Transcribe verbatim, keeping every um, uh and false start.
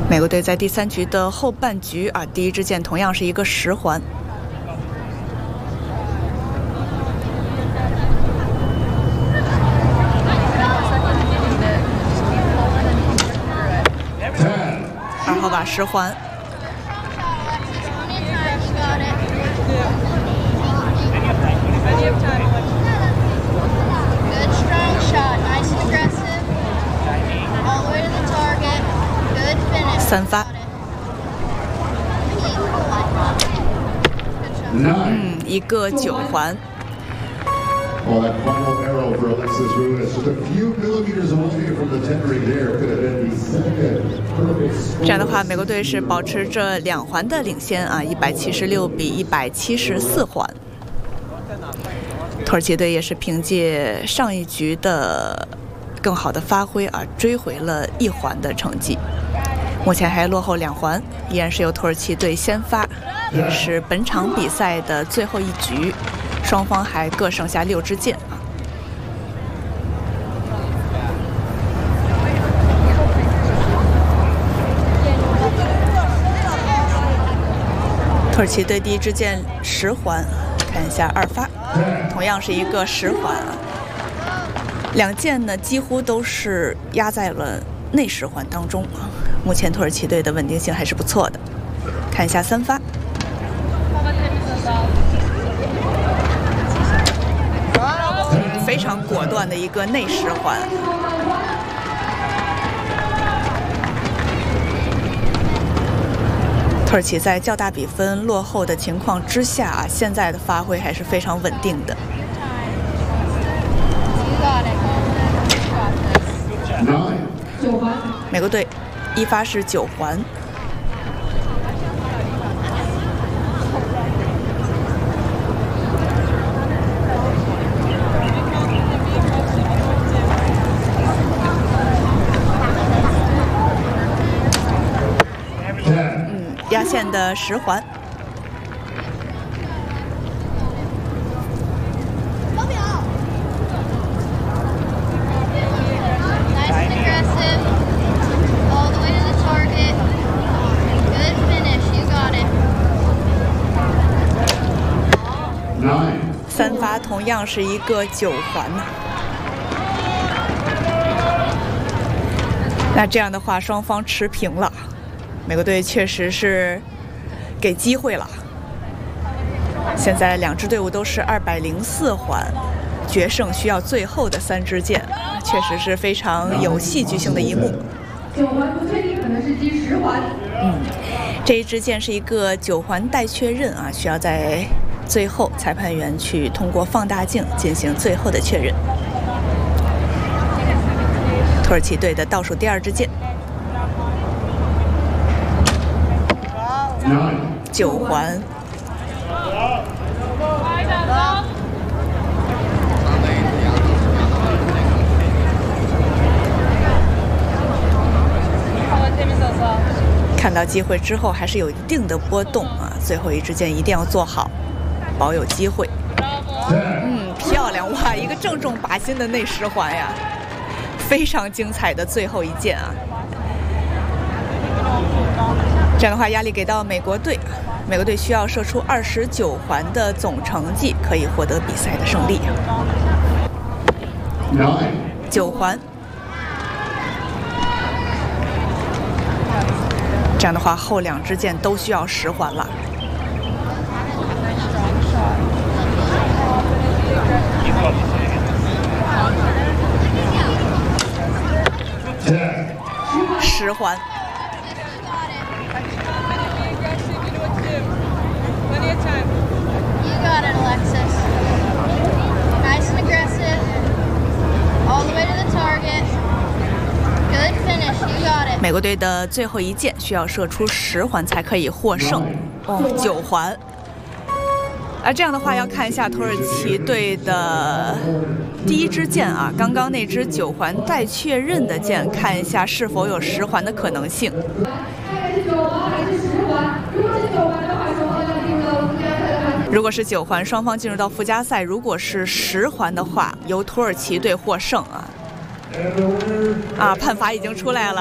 美国队在第三局的后半局啊，第一支箭同样是一个十环。二号把十环。 三发，嗯，一个九环。这样的话，美国队是保持着两环的领先啊，一百七十六比一百七十四环。土耳其队也是凭借上一局的更好的发挥啊，追回了一环的成绩。 目前还落后两环，依然是由土耳其队先发，也是本场比赛的最后一局，双方还各剩下六支箭啊。土耳其队第一支箭十环，看一下二发，同样是一个十环啊。两箭呢几乎都是压在了内十环当中啊。 目前土耳其队的稳定性还是不错的，看一下三发，非常果断的一个内十环。土耳其在较大比分落后的情况之下啊，现在的发挥还是非常稳定的。美国队。 一发是九环，嗯，压线的十环。 三发同样是一个九环呐。那这样的话，双方持平了。美国队确实是给机会了。现在两支队伍都是二百零四环，决胜需要最后的三支箭，确实是非常有戏剧性的一幕。 九环不确定，可能是击十环。 嗯，这一支箭是一个九环待确认啊，需要在。 最后，裁判员去通过放大镜进行最后的确认。土耳其队的倒数第二支箭，九环。看到机会之后，还是有一定的波动啊！最后一支箭一定要做好。 保有机会，嗯，漂亮哇！一个正中靶心的内十环呀，非常精彩的最后一箭啊！这样的话，压力给到美国队，美国队需要射出二十九环的总成绩，可以获得比赛的胜利。九环，这样的话，后两支箭都需要十环了。 十环，美国队的最后一箭需要射出十环才可以获胜。哦，九环。啊，这样的话要看一下土耳其队的第一支箭啊，刚刚那支九环待确认的箭，看一下是否有十环的可能性。如果是九环，双方进入到附加赛；如果是十环的话，由土耳其队获胜啊。啊，判罚已经出来了。